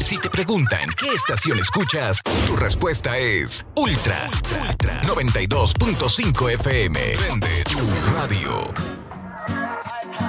Si te preguntan qué estación escuchas, tu respuesta es Ultra 92.5 FM. Prende tu radio.